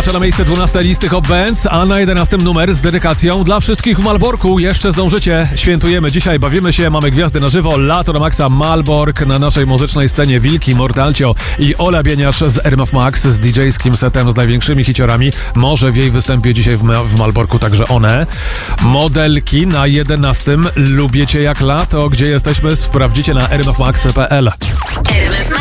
wkracza na miejsce 12 listy Hot Bands, a na 11 numer z dedykacją dla wszystkich w Malborku. Jeszcze zdążycie, świętujemy dzisiaj, bawimy się, mamy gwiazdy na żywo, lato na maksa, Malbork, na naszej muzycznej scenie Wilki, Mortalcio i Ola Bieniasz z RMF Max, z DJ-skim setem, z największymi hiciorami. Może w jej występie dzisiaj w Malborku także one. Modelki na 11. Lubię cię jak lato. Gdzie jesteśmy? Sprawdzicie na rmfmax.pl. RMF